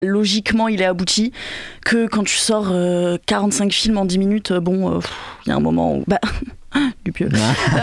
logiquement il est abouti, que quand tu sors 45 films en 10 minutes, il y a un moment où... du pieux.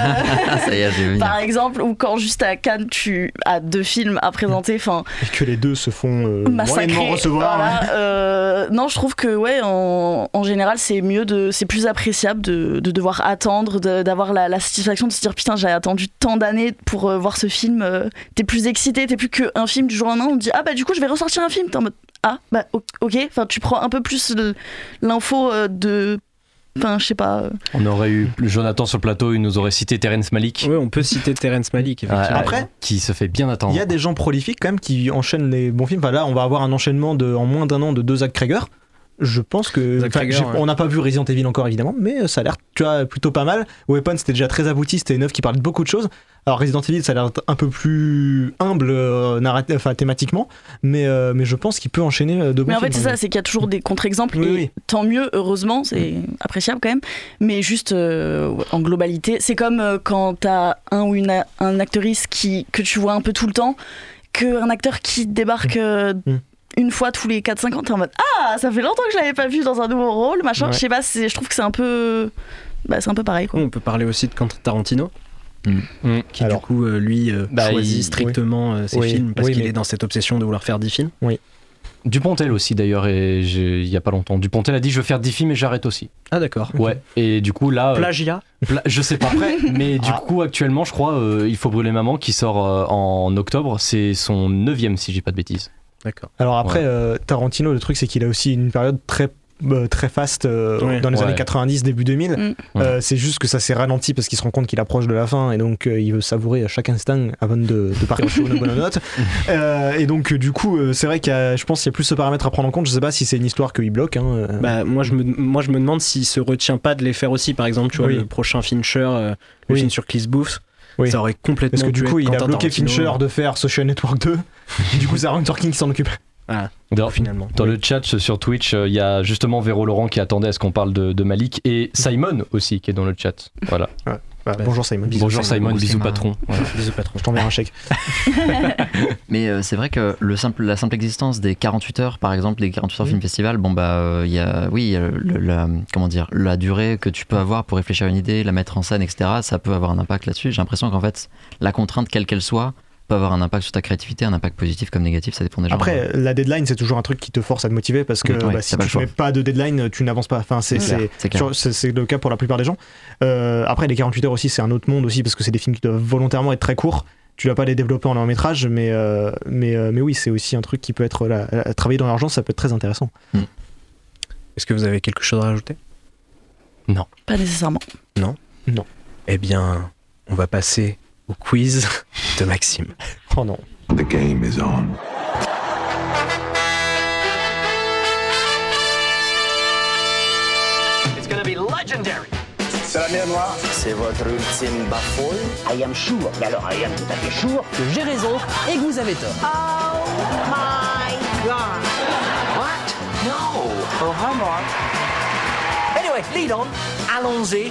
Ça y est, j'ai vu. Par exemple, ou quand juste à Cannes tu as 2 films à présenter, et que les deux se font moyennement recevoir. Voilà, non, je trouve que en général c'est plus appréciable de devoir attendre, d'avoir la satisfaction de se dire putain j'ai attendu tant d'années pour voir ce film. T'es plus excité, t'es plus qu'un film du jour au lendemain. On te dit du coup je vais ressortir un film. T'es en mode ok. Enfin tu prends un peu plus l'info de. Enfin, je sais pas. On aurait eu Jonathan sur le plateau, il nous aurait cité Terrence Malick. Oui, on peut citer Terrence Malick, effectivement. Après, qui se fait bien attendre. Il y a des gens prolifiques quand même qui enchaînent les bons films. Enfin, là, on va avoir un enchaînement en moins d'un an de Zach Cregger. Je pense que on n'a pas vu Resident Evil encore évidemment, mais ça a l'air plutôt pas mal. Weapon c'était déjà très abouti, c'était une œuvre qui parlait de beaucoup de choses. Alors Resident Evil ça a l'air un peu plus humble thématiquement, mais je pense qu'il peut enchaîner de bons films. Mais en fait c'est ça, c'est qu'il y a toujours des contre-exemples et tant mieux, heureusement, c'est appréciable quand même. Mais juste en globalité, c'est comme quand t'as un actrice que tu vois un peu tout le temps, qu'un acteur qui débarque une fois tous les 4-5 ans, t'es en mode ça fait longtemps que je l'avais pas vu dans un nouveau rôle, machin. Je sais pas, je trouve que c'est un peu pareil quoi. On peut parler aussi de Quentin Tarantino qui du coup lui choisit strictement ses films parce qu'il est dans cette obsession de vouloir faire 10 films. Dupontel aussi d'ailleurs, il y a pas longtemps. Dupontel a dit je veux faire 10 films et j'arrête aussi. Ah d'accord. Ouais, et du coup là... Plagiat je sais pas après, mais du coup actuellement je crois Il faut brûler maman qui sort en octobre, c'est son 9e si j'ai pas de bêtises. D'accord. Alors après, Tarantino, le truc c'est qu'il a aussi une période très fast dans les années 90, début 2000. C'est juste que ça s'est ralenti parce qu'il se rend compte qu'il approche de la fin et donc il veut savourer chaque instant avant de partir sur une bonne note. Et donc du coup, c'est vrai je pense qu'il y a plus ce paramètre à prendre en compte. Je sais pas si c'est une histoire qu'il bloque. Moi je me demande s'il se retient pas de les faire aussi. Par exemple, tu vois, le prochain Fincher, le film sur Cliff Booth. Ça aurait complètement. Parce que du coup, il a bloqué Tarantino. Fincher de faire Social Network 2. Et du coup, c'est Aaron Sorkin qui s'en occupe. Finalement. Dans le chat sur Twitch, il y a justement Véro Laurent qui attendait à ce qu'on parle de Malik et Simon aussi qui est dans le chat. Voilà. Bonjour Simon. Bonjour Simon, bisous patron. Voilà. Bisous patron, je t'enverrai un chèque. Mais c'est vrai que la simple existence des 48 heures, par exemple, des 48 heures film festival, il y a la durée que tu peux avoir pour réfléchir à une idée, la mettre en scène, etc. Ça peut avoir un impact là-dessus. J'ai l'impression qu'en fait, la contrainte, quelle qu'elle soit, peut avoir un impact sur ta créativité, un impact positif comme négatif, ça dépend des gens. Après, la deadline, c'est toujours un truc qui te force à te motiver parce que si tu ne mets pas de deadline, tu n'avances pas. Enfin, c'est le cas pour la plupart des gens. Après, les 48 heures aussi, c'est un autre monde aussi parce que c'est des films qui doivent volontairement être très courts. Tu ne vas pas les développer en long métrage, mais oui, c'est aussi un truc qui peut être travailler dans l'urgence, ça peut être très intéressant. Est-ce que vous avez quelque chose à rajouter ? Non. Pas nécessairement. Non. Eh bien, on va passer au quiz de Maxime. Oh non. The game is on. It's gonna be legendary. C'est la mer Noire. C'est votre ultime bafouille. I am sure, mais alors I am tout à fait sure que j'ai raison et que vous avez tort. Oh my God. What? No. Oh, vraiment. Anyway, lead on. Allons-y.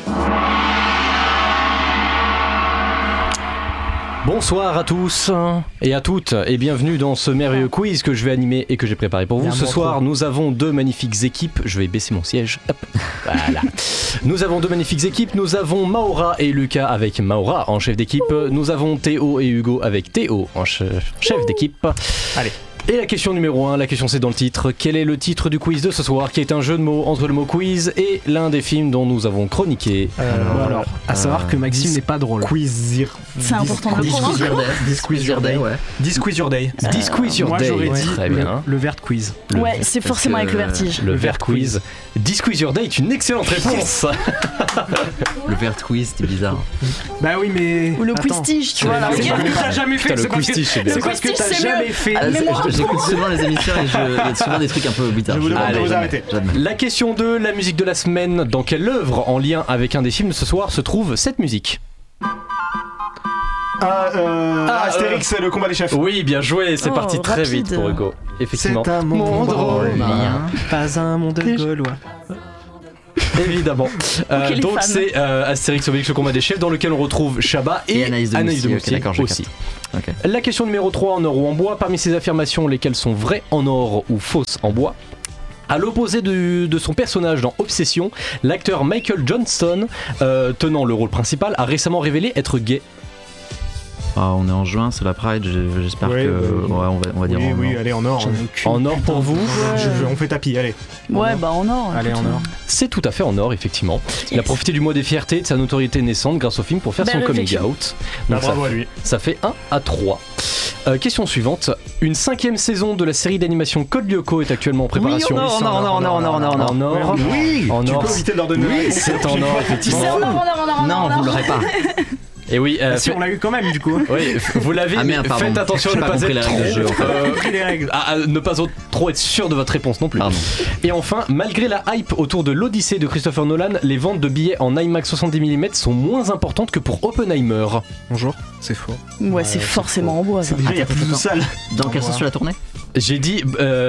Bonsoir à tous et à toutes et bienvenue dans ce merveilleux quiz que je vais animer et que j'ai préparé pour vous. Ce soir, nous avons deux magnifiques équipes. Je vais baisser mon siège. Hop. Voilà. Nous avons deux magnifiques équipes. Nous avons Maura et Lucas avec Maura en chef d'équipe. Nous avons Théo et Hugo avec Théo en chef d'équipe. Allez. Et la question numéro 1, la question c'est dans le titre. Quel est le titre du quiz de ce soir, qui est un jeu de mots entre le mot quiz et l'un des films dont nous avons chroniqué. Alors, à savoir que Maxime n'est pas drôle. C'est important de le prendre. This quiz your day, ouais. This quiz your day. This quiz your moi, day. j'aurais dit très bien. Le vert quiz. Ouais, c'est forcément avec le vertige. Le vert quiz. This quiz your day est une excellente réponse. Le vert quiz, c'était bizarre. Bah oui, mais. Ou le quiztige, tu vois. C'est quoi ce que t'as jamais fait? Le quiztige, c'est bien. C'est quoi ce que t'as jamais fait? J'écoute souvent les émissions et il y a souvent des trucs un peu bizarres. Je vous demande de vous arrêter. La question 2, la musique de la semaine. Dans quelle œuvre en lien avec un des films de ce soir se trouve cette musique? Astérix, le combat des chefs. Oui, bien joué, c'est parti très rapide. vite pour Hugo. Effectivement. C'est un monde Pas un monde gaulois. Évidemment. Donc c'est Astérix Obélix le combat des chefs, dans lequel on retrouve Chabat et Anaïs de Mousty aussi. Okay. La question numéro 3, en or ou en bois. Parmi ces affirmations, lesquelles sont vraies en or ou fausses en bois? À l'opposé de son personnage dans Obsession, l'acteur Michael Johnston, tenant le rôle principal, a récemment révélé être gay. Ah, on est en juin, c'est la Pride, j'espère que... Ouais, on va dire en or. Oui, allez, en or. En or pour vous on fait tapis, allez. Ouais, bah en or. Allez, en or. C'est tout à fait en or, effectivement. Yes. Il a profité du mois des fiertés, de sa notoriété naissante grâce au film pour faire son coming out. Donc bravo à lui. Ça fait 1-3. Question suivante. Une 5e saison de la série d'animation Code Lyoko est actuellement en préparation. Oui, en or. Oui, tu peux éviter de leur donner. Oui, c'est en or, effectivement. C'est en or. Non, vous l'aurez pas. Et oui, si on l'a eu quand même du coup. Oui, vous l'avez, mais faites attention à ne pas être trop, ne pas trop être sûr de votre réponse non plus. Pardon. Et enfin, malgré la hype autour de l'Odyssée de Christopher Nolan, les ventes de billets en IMAX 70 mm sont moins importantes que pour Oppenheimer. Bonjour, c'est faux. Ouais, c'est forcément en bois. Déjà, il y a plus de salles. Dans quel sens tu l'as tourné? J'ai dit,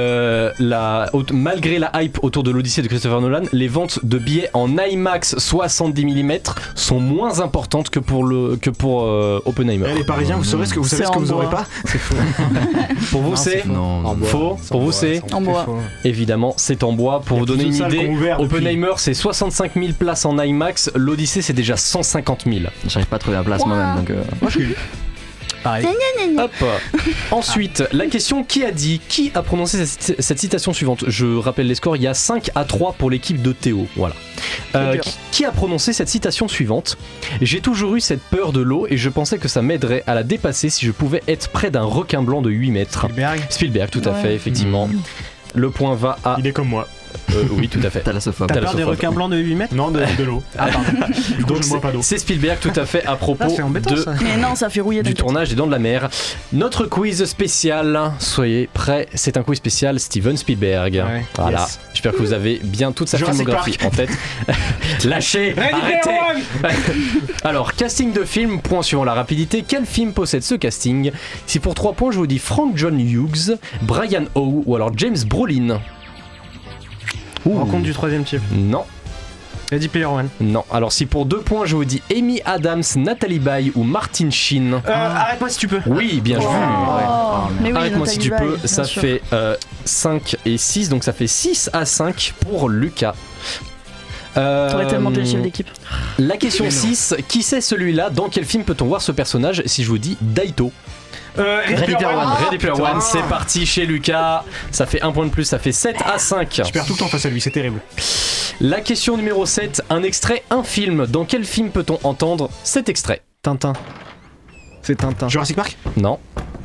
malgré la hype autour de l'Odyssée de Christopher Nolan, les ventes de billets en IMAX 70 mm sont moins importantes que pour Oppenheimer. Les Parisiens, vous savez ce que vous aurez pas? C'est faux. Pour vous, c'est faux. Pour vous, c'est en bois. Évidemment, c'est en bois. Pour vous donner une idée, Oppenheimer, c'est 65 000 places en IMAX. L'Odyssée, c'est déjà 150 000. J'arrive pas à trouver la place moi-même. Donc moi, je suis... Pareil. Hop. Ensuite, la question qui a prononcé cette citation suivante? Je rappelle les scores, il y a 5-3 pour l'équipe de Théo. Voilà. Qui a prononcé cette citation suivante? J'ai toujours eu cette peur de l'eau et je pensais que ça m'aiderait à la dépasser si je pouvais être près d'un requin blanc de 8 mètres. Spielberg, tout à fait, effectivement. Le point va à... Il est comme moi. Oui, tout à fait. T'as peur des requins blancs de 8 mètres? Non, de l'eau. Ah, pardon. Donc c'est Spielberg, tout à fait, à propos Mais non, ça fait rouiller du tournage des Dents de la Mer. Notre quiz spécial, soyez prêts, c'est un quiz spécial Steven Spielberg. Ouais, voilà, yes. J'espère que vous avez bien toute sa filmographie en tête. Lâchez, arrêtez. Alors, casting de film, point suivant la rapidité. Quel film possède ce casting? Si pour 3 points, je vous dis Frank John Hughes, Brian Howe ou alors James Brolin. Rencontre du troisième type. Non. Ready Player One. Non. Alors si pour 2 points je vous dis Amy Adams, Nathalie Baye ou Martin Sheen. Arrête-moi si tu peux. Oui, bien joué. Mais oui, arrête-moi Nathalie si tu peux. Ça sûr. fait 5 et 6, donc ça fait 6-5 pour Lucas. T'aurais tellement été le chef d'équipe. La question 6, qui c'est celui-là? Dans quel film peut-on voir ce personnage si je vous dis Daito? Ready Player One, c'est parti chez Lucas. Ça fait 1 point de plus, ça fait 7-5. Je perds tout le temps face à lui, c'est terrible. La question numéro 7, un extrait, un film. Dans quel film peut-on entendre cet extrait? Tintin. C'est Tintin. Jurassic Park? Non.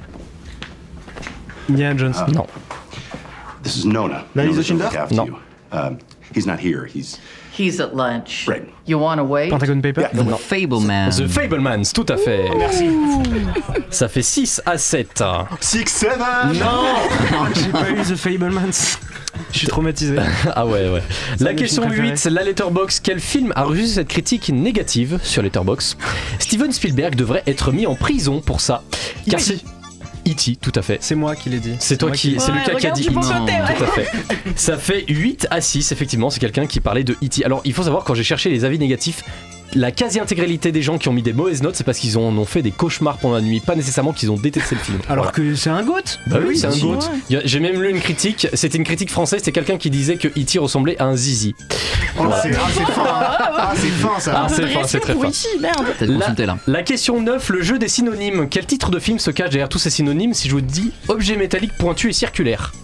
Indiana Jones? Non. This is Nona. La liste de Schindler? Non. He's not here. He's at lunch. Right. You want to wait? Pentagon Paper? The Fablemans. The Fablemans, tout à fait. Merci. Ça fait 6-7. 6-7. Non. J'ai pas eu The Fablemans. Je suis traumatisé. Ah ouais. La question 8, la Letterboxd. Quel film a reçu cette critique négative sur Letterboxd? Steven Spielberg devrait être mis en prison pour ça. Car E.T., tout à fait. C'est moi qui l'ai dit. C'est toi qui. C'est Lucas qui a dit. Non, tout à fait. Ça fait 8-6, effectivement, c'est quelqu'un qui parlait de E.T. Alors, il faut savoir, quand j'ai cherché les avis négatifs, la quasi-intégralité des gens qui ont mis des mauvaises notes, c'est parce qu'ils ont fait des cauchemars pendant la nuit, pas nécessairement qu'ils ont détesté le film. Alors que c'est un goat. Bah oui, c'est un goat. J'ai même lu une critique, c'était une critique française, c'était quelqu'un qui disait que E.T. ressemblait à un zizi. C'est fin. C'est fin ça. C'est fin, c'est très fin. Merde. La question 9, le jeu des synonymes. Quel titre de film se cache derrière tous ces synonymes si je vous dis objet métallique pointu et circulaire?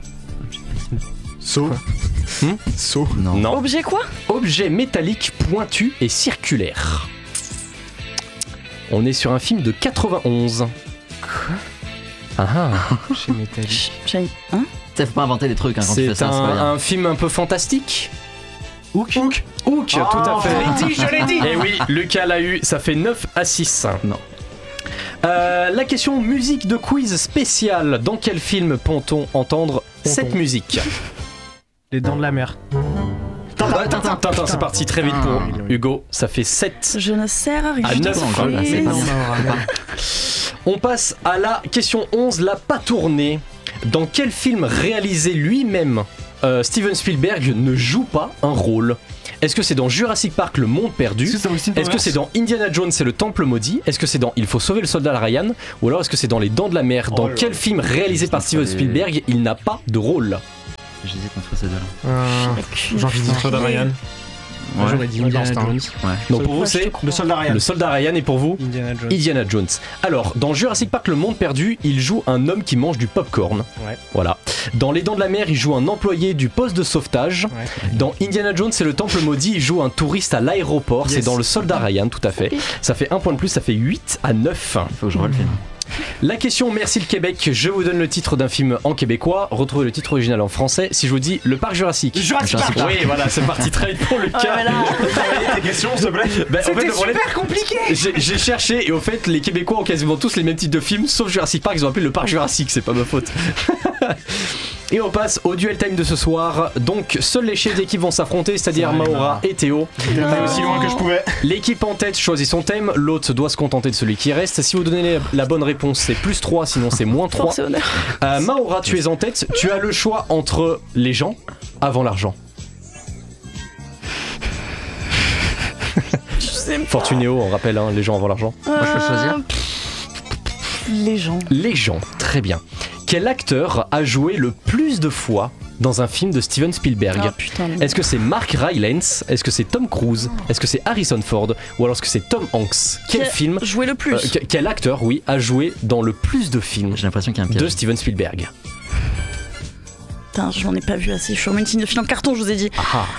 Saut. Saut. Non. Objet quoi? Objet métallique pointu et circulaire. On est sur un film de 91. Quoi? Objet métallique. Hein? Faut pas inventer des trucs hein, quand tu fais ça. C'est un film un peu fantastique. Hook, tout à fait. Je l'ai dit. Et oui, Lucas l'a eu, ça fait 9-6. Non. La question musique de quiz spécial. Dans quel film peut-on entendre cette musique? Les Dents de la Mer. Tintin, c'est parti très vite pour Hugo. Ça fait 7. Je ne sers à rien. À 9. On passe à la question 11, la pas tournée. Dans quel film réalisé lui-même Steven Spielberg ne joue pas un rôle? Est-ce que c'est dans Jurassic Park, le monde perdu? Est-ce que c'est dans Indiana Jones, c'est le temple maudit? Est-ce que c'est dans Il faut sauver le soldat Ryan? Ou alors est-ce que c'est dans Les Dents de la Mer? Dans quel film réalisé par Steven Spielberg il n'a pas de rôle? J'hésite entre ces deux-là. J'ai envie de dire soldat Ryan. Moi j'aurais dit Indiana Jones. Non, pour vous c'est le soldat Ryan. Le soldat Ryan, et pour vous Indiana Jones. Alors, dans Jurassic Park, le monde perdu, il joue un homme qui mange du popcorn. Voilà. Dans Les Dents de la Mer, il joue un employé du poste de sauvetage. Dans Indiana Jones, c'est le temple maudit, il joue un touriste à l'aéroport. C'est dans le soldat Ryan, tout à fait. Ça fait un point de plus, ça fait 8-9. Il faut que je revoie le film. La question Merci le Québec, je vous donne le titre d'un film en québécois, retrouvez le titre original en français. Si je vous dis Le Parc Jurassique. Jurassic Park. Oui, voilà, c'est parti, très vite pour Lucas. Tes questions, s'il te plaît. C'était super compliqué. J'ai cherché et au fait les Québécois ont quasiment tous les mêmes titres de films sauf Jurassic Park, ils ont appelé le Parc Jurassique, c'est pas ma faute. Et on passe au duel time de ce soir. Donc seuls les chefs d'équipe vont s'affronter, c'est-à-dire Maura et Théo. Aussi loin que je pouvais. L'équipe en tête choisit son thème, l'autre doit se contenter de celui qui reste. Si vous donnez la bonne réponse, c'est +3, sinon c'est -3. Maura, tu es en tête, tu as le choix entre les gens avant l'argent. Fortunéo, on rappelle, hein, les gens avant l'argent. Moi je peux choisir. Les gens. Les gens, très bien. Quel acteur a joué le plus de fois dans un film de Steven Spielberg? Est-ce que c'est Mark Rylance? Est-ce que c'est Tom Cruise? Est-ce que c'est Harrison Ford? Ou alors est-ce que c'est Tom Hanks? Quel film joué le plus quel acteur, oui, a joué dans le plus de films? J'ai l'impression qu'il y a un piège de Steven Spielberg. Putain, j'en ai pas vu assez. Je suis en une film en carton, je vous ai dit.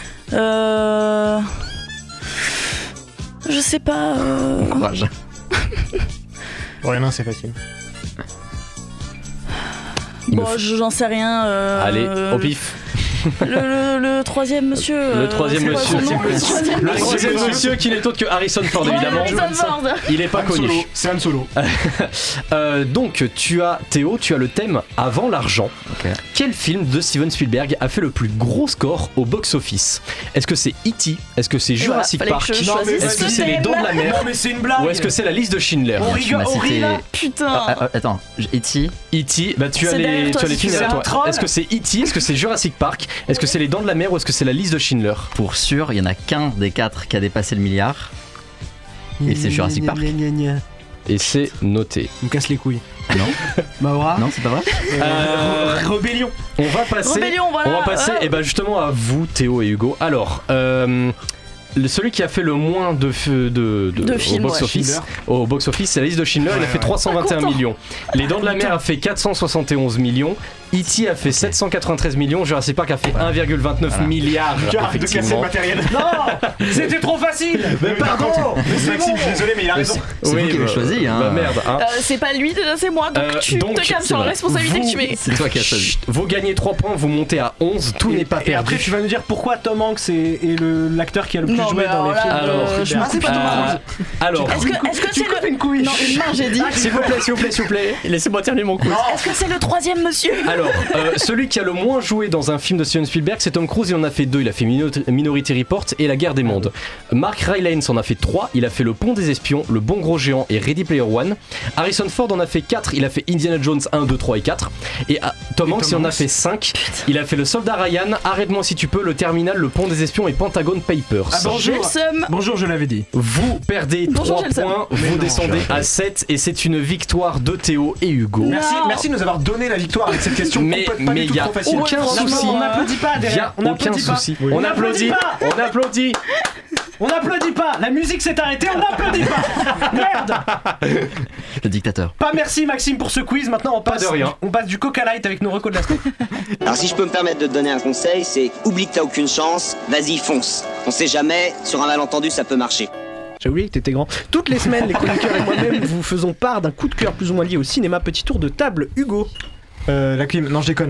Je sais pas. Bon courage. Rien, c'est facile. Bon, j'en sais rien. Allez, au pif. Le troisième monsieur. Le troisième monsieur. Le troisième monsieur qui n'est autre que Harrison Ford, évidemment. Il est pas connu. C'est Han Solo. Donc, Théo, tu as le thème avant l'argent. Okay. Quel film de Steven Spielberg a fait le plus gros score au box-office? Est-ce que c'est E.T.? Est-ce que c'est Jurassic Park? Est-ce que c'est Les Dents de la Mer? Non, mais c'est une blague. Ou est-ce que c'est La Liste de Schindler? Putain. Attends, E.T. E.T. Bah tu as les films derrière toi. Est-ce que c'est E.T.? Est-ce que c'est Jurassic Park? Est-ce que c'est Les Dents de la Mer ou est-ce que c'est La Liste de Schindler? Pour sûr, il y en a qu'un des 4 qui a dépassé le milliard. Et c'est Jurassic Park. Et c'est noté. On casse les couilles. Non. Maura. Non, c'est pas vrai. Rébellion. On va passer. Voilà. On va passer. Et ben justement à vous, Théo et Hugo. Alors. Celui qui a fait le moins de films au box-office, c'est La Liste de Schindler, il a fait 321 millions. Les Dents de la Mer a fait 471 millions. E.T. a fait 793 millions, Jurassic Park a fait 1,29 milliard. Arrête de casser le matériel. Non, c'était trop facile. Mais pardon. Maxime, je suis désolé, mais il a raison. C'est vous qui avez choisi. Hein. Bah merde. Hein. C'est pas lui, c'est moi. Donc tu te calmes sur la responsabilité que tu mets. C'est toi qui as choisi. Vous gagnez 3 points, vous montez à 11, tout n'est pas perdu. Et après, tu vas nous dire pourquoi Tom Hanks est l'acteur qui a le plus joué dans les films. Alors, est-ce que c'est le une couille? Non, une main, j'ai dit. S'il vous plaît, laissez-moi terminer mon quiz. Est-ce que c'est le troisième monsieur? Alors, celui qui a le moins joué dans un film de Steven Spielberg, c'est Tom Cruise, il en a fait 2. Il a fait Minority Report et La Guerre des Mondes. Mark Rylance en a fait 3. Il a fait Le Pont des Espions, Le Bon Gros Géant et Ready Player One. Harrison Ford en a fait 4. Il a fait Indiana Jones 1, 2, 3 et 4. Et Tom Hanks, il en a fait 5. Il a fait Le Soldat Ryan, Arrête-moi si tu peux, Le Terminal, Le Pont des Espions et Pentagon Papers. Bonjour, je l'avais dit. Vous perdez 3 points, vous descendez à 7 et c'est une victoire de Théo et Hugo. Merci de nous avoir donné la victoire avec cette question. Mais il n'y a aucun souci. On n'applaudit pas derrière. Il n'y a aucun souci. On applaudit. On applaudit. On n'applaudit pas. La musique s'est arrêtée. On n'applaudit pas. Merde. Le dictateur. Pas merci Maxime pour ce quiz. Maintenant on passe. Pas de rien. On passe du Coca Light avec nos recos de la semaine. Alors si je peux me permettre de te donner un conseil, c'est oublie que t'as aucune chance. Vas-y fonce. On sait jamais. Sur un malentendu ça peut marcher. J'ai oublié que t'étais grand. Toutes les semaines, les chroniqueurs et moi-même vous faisons part d'un coup de cœur plus ou moins lié au cinéma. Petit tour de table, Hugo. La clim, non je déconne.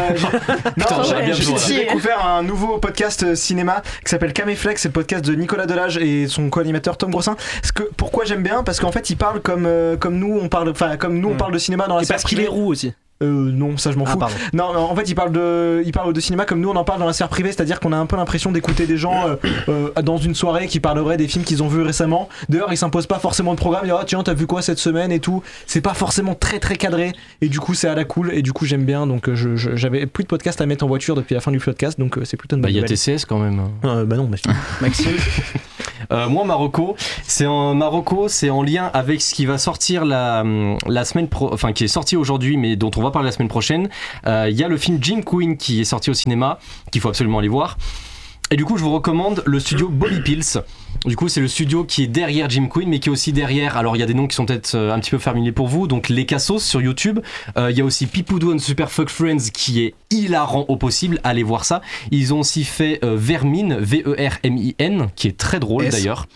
J'ai découvert un nouveau podcast cinéma qui s'appelle Caméflex, c'est le podcast de Nicolas Delage et son co-animateur Tom Grossin. Pourquoi j'aime bien? Parce qu'en fait il parle comme nous on parle, on parle de cinéma dans la sphère privée. Parce qu'il est roux aussi. Non, ça je m'en fous. Non, en fait, il parle de cinéma comme nous on en parle dans la sphère privée, c'est-à-dire qu'on a un peu l'impression d'écouter des gens dans une soirée qui parleraient des films qu'ils ont vus récemment. D'ailleurs, ils s'imposent pas forcément de programme. Ils disent tiens, t'as vu quoi cette semaine et tout. C'est pas forcément très très cadré et du coup c'est à la cool et du coup j'aime bien. Donc j'avais plus de podcast à mettre en voiture depuis la fin du podcast, donc c'est plutôt une bonne nouvelle. Il y a TCS quand même. Bah non, Maxime. Moi, Marocco, c'est en lien avec ce qui va sortir la semaine enfin qui est sorti aujourd'hui, mais dont on va parler la semaine prochaine. Il y a le film Jim Queen qui est sorti au cinéma, qu'il faut absolument aller voir. Et du coup, je vous recommande le studio Bobby Pills. Du coup, c'est le studio qui est derrière Jim Queen, mais qui est aussi derrière. Alors, il y a des noms qui sont peut-être un petit peu familiers pour vous. Donc, Les Cassos sur YouTube. Il y a aussi Pipoudou and Super Fuck Friends qui est hilarant au possible. Allez voir ça. Ils ont aussi fait Vermine, Vermin, qui est très drôle d'ailleurs.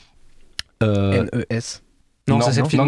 NES. Non, ça c'est le film.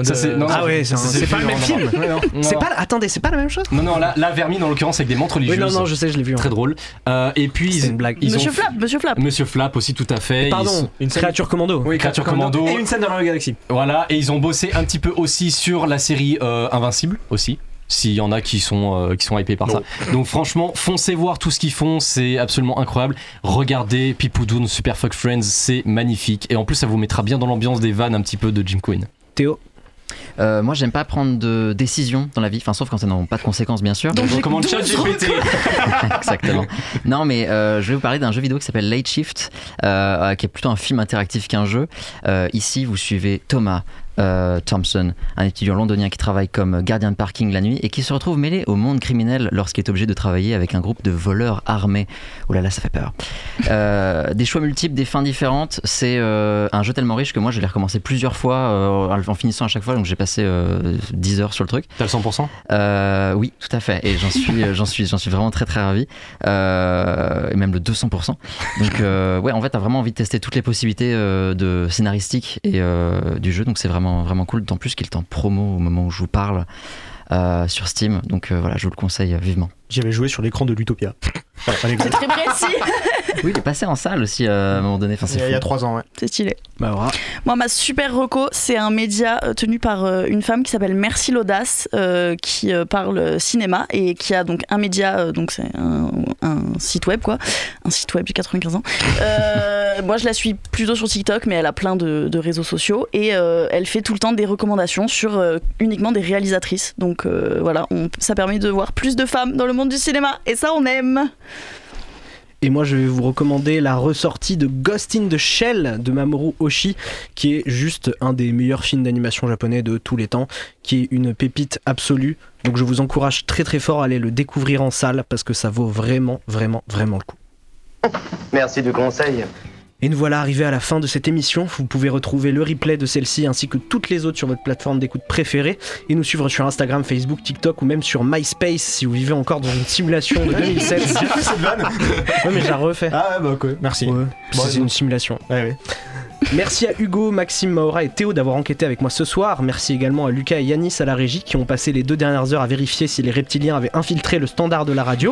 C'est pas le même film. Attendez, c'est pas la même chose. Non, là Vermine en l'occurrence avec des montres religieuses. Oui, non, je sais, je l'ai vu. Très drôle. Et puis c'est une blague. Monsieur Flap aussi, tout à fait. Pardon, une créature commando. Oui, créature commando. Et une scène dans la galaxie. Voilà, et ils ont bossé un petit peu aussi sur la série Invincible aussi. S'il y en a qui sont hypés par ça. Donc franchement, foncez voir tout ce qu'ils font, c'est absolument incroyable. Regardez Pipoudoun, Super Fuck Friends, c'est magnifique. Et en plus, ça vous mettra bien dans l'ambiance des vannes un petit peu de Jim Queen. Théo? Moi j'aime pas prendre de décisions dans la vie, enfin sauf quand ça n'a pas de conséquences bien sûr. Donc je recommande ChatGPT. Exactement. Non mais je vais vous parler d'un jeu vidéo qui s'appelle Late Shift, qui est plutôt un film interactif qu'un jeu. Ici vous suivez Thomas Thompson, un étudiant londonien qui travaille comme gardien de parking la nuit et qui se retrouve mêlé au monde criminel lorsqu'il est obligé de travailler avec un groupe de voleurs armés. Oh là là, ça fait peur. Des choix multiples, des fins différentes. C'est un jeu tellement riche que moi je l'ai recommencé plusieurs fois en finissant à chaque fois, donc j'ai passé 10 heures sur le truc. T'as le 100%? Oui, tout à fait, et j'en suis vraiment très très ravi, et même le 200%. Donc ouais, en fait t'as vraiment envie de tester toutes les possibilités de scénaristique et du jeu, donc c'est vraiment cool, d'autant plus qu'il est en promo au moment où je vous parle sur Steam, donc voilà, je vous le conseille vivement. J'y avais joué sur l'écran de l'Utopia. C'est très précis. Oui, il est passé en salle aussi à un moment donné. Enfin, il y a 3 ans, ouais. C'est stylé. Bah, voilà. Moi, ma super reco, c'est un média tenu par une femme qui s'appelle Merci l'Audace, qui parle cinéma et qui a donc un média, donc c'est un site web, quoi. Un site web de 95 ans. Moi, je la suis plutôt sur TikTok, mais elle a plein de réseaux sociaux et elle fait tout le temps des recommandations sur uniquement des réalisatrices. Donc voilà, ça permet de voir plus de femmes dans le monde du cinéma et ça, on aime. Et moi je vais vous recommander la ressortie de Ghost in the Shell de Mamoru Oshii, qui est juste un des meilleurs films d'animation japonais de tous les temps, qui est une pépite absolue. Donc je vous encourage très très fort à aller le découvrir en salle parce que ça vaut vraiment vraiment vraiment le coup. Merci du conseil. Et nous voilà arrivés à la fin de cette émission. Vous pouvez retrouver le replay de celle-ci ainsi que toutes les autres sur votre plateforme d'écoute préférée et nous suivre sur Instagram, Facebook, TikTok ou même sur MySpace si vous vivez encore dans une simulation de 2007. J'ai fait cette vanne. Ouais, mais je la refais. Ah ouais, bah ok, merci. Ouais. Bon, c'est une simulation. Ouais. Merci à Hugo, Maxime, Maura et Théo d'avoir enquêté avec moi ce soir. Merci également à Lucas et Yanis à la régie qui ont passé les 2 dernières heures à vérifier si les reptiliens avaient infiltré le standard de la radio.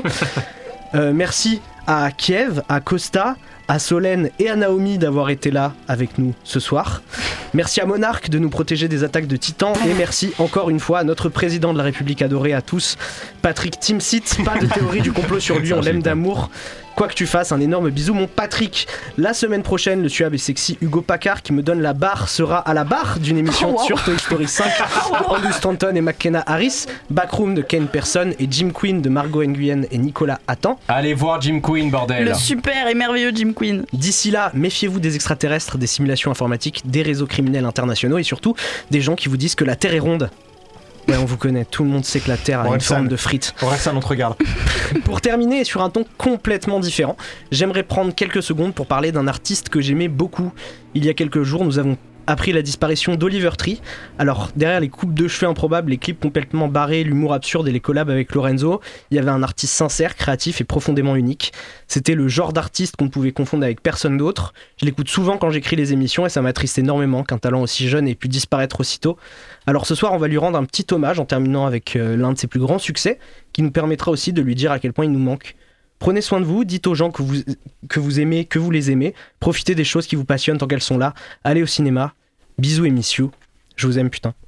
Merci à Kiev, à Costa, à Solène et à Naomi d'avoir été là avec nous ce soir. Merci à Monarque de nous protéger des attaques de titans. Et merci encore une fois à notre président de la République adoré à tous, Patrick Timsit. Pas de théorie du complot sur lui, on l'aime d'amour. Quoi que tu fasses, un énorme bisou mon Patrick. La semaine prochaine, le suave et sexy Hugo Paccard qui me donne la barre sera à la barre d'une émission sur Toy Story 5 de Andrew Stanton et McKenna Harris, Backroom de Ken Person et Jim Queen de Margot Nguyen et Nicolas Attan. Allez voir Jim Queen, bordel. Le super et merveilleux Jim Queen. D'ici là, méfiez-vous des extraterrestres, des simulations informatiques, des réseaux criminels internationaux et surtout des gens qui vous disent que la Terre est ronde. Ouais, on vous connaît, tout le monde sait que la Terre a une forme de frite. On reste ça à notre regard. Pour terminer, et sur un ton complètement différent, j'aimerais prendre quelques secondes pour parler d'un artiste que j'aimais beaucoup. Il y a quelques jours, nous avons appris la disparition d'Oliver Tree. Alors, derrière les coupes de cheveux improbables, les clips complètement barrés, l'humour absurde et les collabs avec Lorenzo, il y avait un artiste sincère, créatif et profondément unique. C'était le genre d'artiste qu'on ne pouvait confondre avec personne d'autre. Je l'écoute souvent quand j'écris les émissions et ça m'attriste énormément qu'un talent aussi jeune ait pu disparaître aussitôt. Alors ce soir, on va lui rendre un petit hommage en terminant avec l'un de ses plus grands succès, qui nous permettra aussi de lui dire à quel point il nous manque. Prenez soin de vous, dites aux gens que vous aimez, que vous les aimez, profitez des choses qui vous passionnent tant qu'elles sont là, allez au cinéma, bisous et miss you, je vous aime putain.